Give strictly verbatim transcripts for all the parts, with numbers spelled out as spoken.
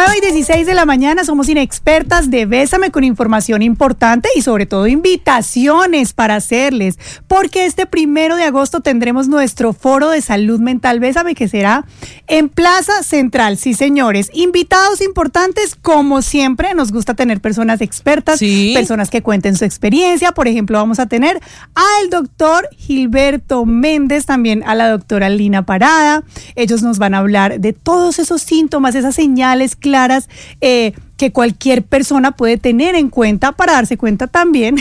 nueve y dieciséis de la mañana somos inexpertas de Bésame con información importante y sobre todo invitaciones para hacerles, porque este primero de agosto tendremos nuestro foro de salud mental Bésame, que será en Plaza Central. Sí, señores, invitados importantes como siempre. Nos gusta tener personas expertas, sí, personas que cuenten su experiencia. Por ejemplo, vamos a tener al doctor Gilberto Méndez, también a la doctora Lina Parada. Ellos nos van a hablar de todos esos síntomas, esas señales claras eh, que cualquier persona puede tener en cuenta para darse cuenta también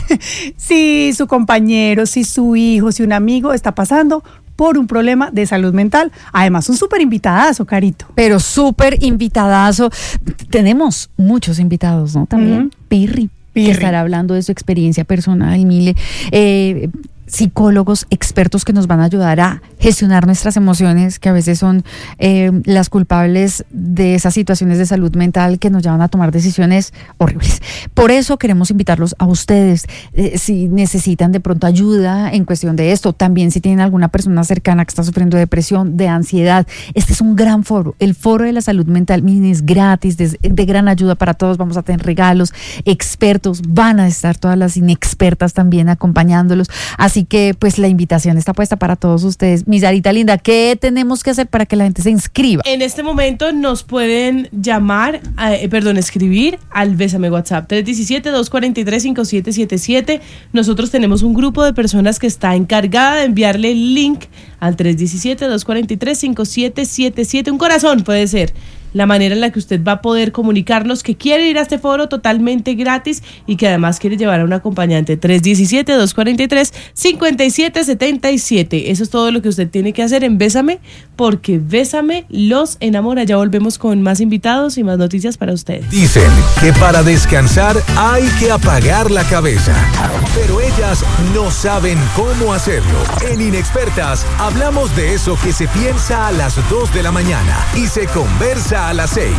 si su compañero, si su hijo, si un amigo está pasando por un problema de salud mental. Además, un súper invitadazo, Carito. Pero súper invitadazo. Tenemos muchos invitados, ¿no? También mm. Pirri, Pirri, que estará hablando de su experiencia personal, Mile. Eh, psicólogos expertos que nos van a ayudar a gestionar nuestras emociones, que a veces son eh, las culpables de esas situaciones de salud mental que nos llevan a tomar decisiones horribles. Por eso queremos invitarlos a ustedes, eh, si necesitan de pronto ayuda en cuestión de esto, también si tienen alguna persona cercana que está sufriendo de depresión, de ansiedad. Este es un gran foro, el foro de la salud mental. Miren, es gratis, de, de gran ayuda para todos. Vamos a tener regalos, expertos, van a estar todas las inexpertas también acompañándolos. Así Así que pues la invitación está puesta para todos ustedes. Mi Sarita linda, ¿qué tenemos que hacer para que la gente se inscriba? En este momento nos pueden llamar, eh, perdón, escribir al Bésame WhatsApp tres uno siete, dos cuatro tres, cinco siete siete siete. Nosotros tenemos un grupo de personas que está encargada de enviarle el link al tres uno siete, dos cuatro tres, cinco siete siete siete. Un corazón puede ser la manera en la que usted va a poder comunicarnos que quiere ir a este foro totalmente gratis y que además quiere llevar a un acompañante. Tres uno siete, dos cuatro tres, cinco siete siete siete. Eso es todo lo que usted tiene que hacer en Bésame, porque Bésame los enamora. Ya volvemos con más invitados y más noticias para ustedes. Dicen que para descansar hay que apagar la cabeza, pero ellas no saben cómo hacerlo. En Inexpertas hablamos de eso que se piensa a las dos de la mañana y se conversa a las seis.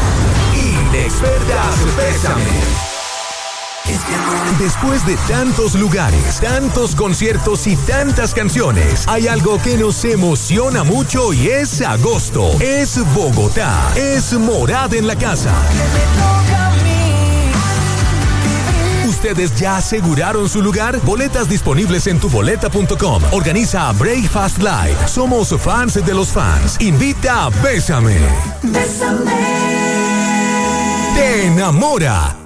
Inexpertas Bésame. Después de tantos lugares, tantos conciertos y tantas canciones, hay algo que nos emociona mucho y es agosto. Es Bogotá. Es Morad en la casa. ¿Ustedes ya aseguraron su lugar? Boletas disponibles en tu boleta punto com. Organiza Breakfast Live. Somos fans de los fans. Invita a Bésame. Bésame. Te enamora.